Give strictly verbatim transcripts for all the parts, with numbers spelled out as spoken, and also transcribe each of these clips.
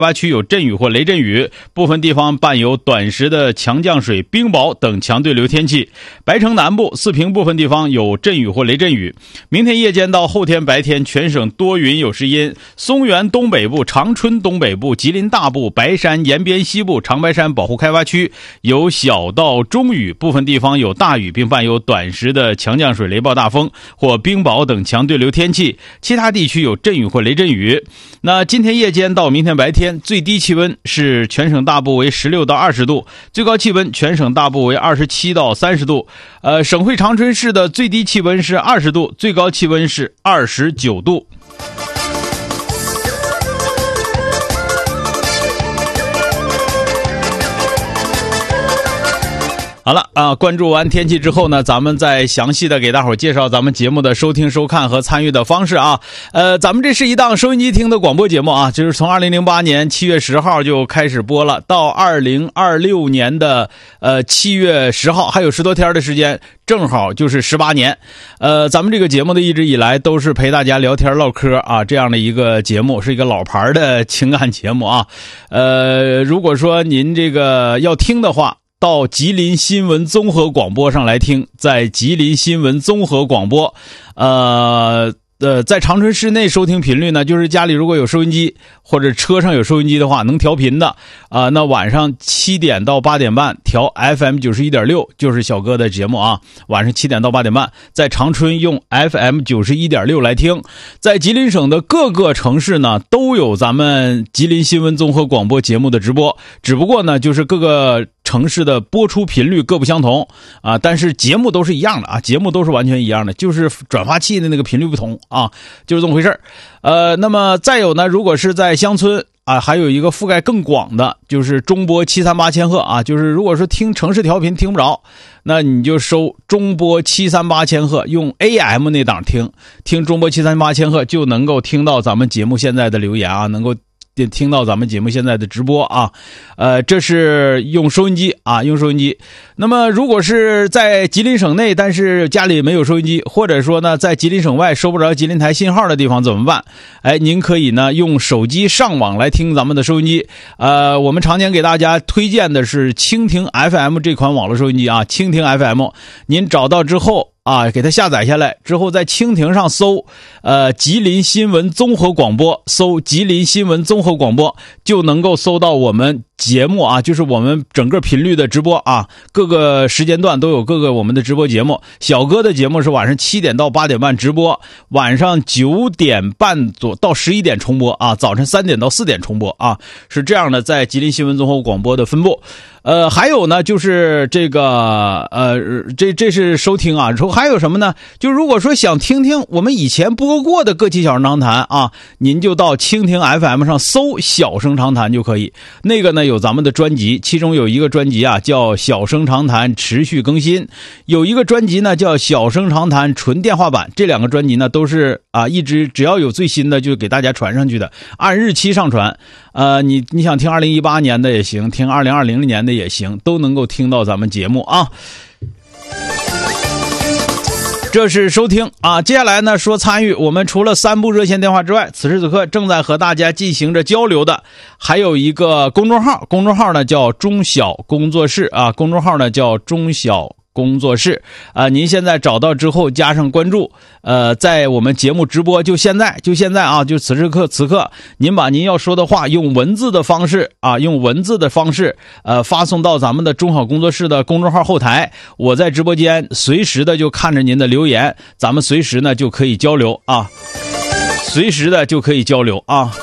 洼区有阵雨或雷阵雨，部分地方伴有短时的强降水、冰雹等强对流天气。白城南部、四平部分地方有阵雨或雷阵雨。明天夜间到后天白天，全省多云有时阴。松原东北部、长春东北部、吉林大部、白山延边西部、长白山保护开发区有小到中雨，部分地方有大雨，并伴有短时的强降水、雷暴大风或冰雹等强对流天气。其他地区有阵雨或雷阵雨。那今天夜间到明天白天，最低气温是全省大部为十六到二十度，最高气温全省大部为二十七到三十度。呃，省会长春市的最低气温是二十度，最高气温是二十九度。好了啊，关注完天气之后呢，咱们再详细的给大伙介绍咱们节目的收听、收看和参与的方式啊。呃，咱们这是一档收音机听的广播节目啊，就是从二零零八年七月十号就开始播了，到二零二六年的呃七月十号，还有十多天的时间，正好就是十八年。呃，咱们这个节目的一直以来都是陪大家聊天唠嗑啊，这样的一个节目，是一个老牌的情感节目啊。呃，如果说您这个要听的话，到吉林新闻综合广播上来听，在吉林新闻综合广播，呃呃，在长春市内收听频率呢，就是家里如果有收音机或者车上有收音机的话，能调频的啊、呃，那晚上七点到八点半调 F M 九十一点六，就是小哥的节目啊。晚上七点到八点半，在长春用 F M 九十一点六来听。在吉林省的各个城市呢，都有咱们吉林新闻综合广播节目的直播，只不过呢，就是各个城市的播出频率各不相同啊，但是节目都是一样的啊，节目都是完全一样的，就是转发器的那个频率不同啊，就是这么回事呃，那么再有呢，如果是在乡村啊，还有一个覆盖更广的，就是中波七三八千赫啊，就是如果说听城市调频听不着，那你就收中波七三八千赫，用 A M 那档听，听中波七三八千赫就能够听到咱们节目现在的留言啊，能够听到咱们节目现在的直播啊，呃，这是用收音机啊，用收音机。那么如果是在吉林省内，但是家里没有收音机，或者说呢，在吉林省外收不着吉林台信号的地方怎么办？哎，您可以呢用手机上网来听咱们的收音机。呃，我们常年给大家推荐的是蜻蜓 F M 这款网络收音机啊，蜻蜓 F M， 您找到之后啊，给它下载下来之后，在蜻蜓上搜，呃，吉林新闻综合广播，搜吉林新闻综合广播，就能够搜到我们节目啊，就是我们整个频率的直播啊，各个时间段都有各个我们的直播节目。小哥的节目是晚上七点到八点半直播，晚上九点半左到十一点重播啊，早晨三点到四点重播啊，是这样的，在吉林新闻综合广播的分布。呃，还有呢，就是这个，呃，这这是收听啊。说还有什么呢？就如果说想听听我们以前播过的各期小声长谈啊，您就到蜻蜓 F M 上搜小声长谈就可以。那个呢有咱们的专辑，其中有一个专辑啊叫小声长谈持续更新，有一个专辑呢叫小声长谈纯电话版。这两个专辑呢都是啊一直只要有最新的就给大家传上去的，按日期上传。呃，你你想听二零一八年的也行，听二零二零年的也行，都能够听到咱们节目啊。这是收听啊，接下来呢说参与，我们除了三部热线电话之外，此时此刻正在和大家进行着交流的，还有一个公众号，公众号呢叫中小工作室啊，公众号呢叫中小工作室啊、呃，您现在找到之后加上关注，呃，在我们节目直播就现在就现在啊，就此时刻此刻，您把您要说的话用文字的方式啊，用文字的方式呃发送到咱们的中小工作室的公众号后台，我在直播间随时的就看着您的留言，咱们随时呢就可以交流啊，随时的就可以交流啊。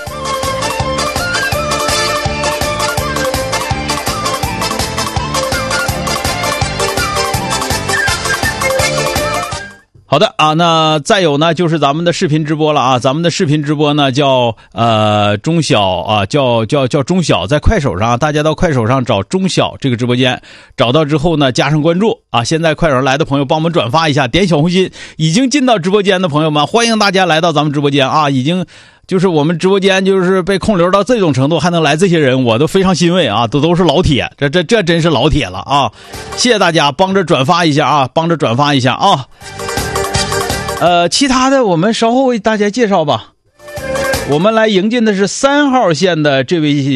好的啊，那再有呢就是咱们的视频直播了啊，咱们的视频直播呢叫呃中小啊，叫叫叫中小，在快手上，大家到快手上找中小这个直播间，找到之后呢加上关注啊，现在快手上来的朋友帮我们转发一下，点小红心，已经进到直播间的朋友们，欢迎大家来到咱们直播间啊，已经就是我们直播间就是被控流到这种程度，还能来这些人，我都非常欣慰啊，都都是老铁，这这这真是老铁了啊！谢谢大家帮着转发一下啊，帮着转发一下啊。呃，其他的我们稍后为大家介绍吧。我们来迎进的是三号线的这位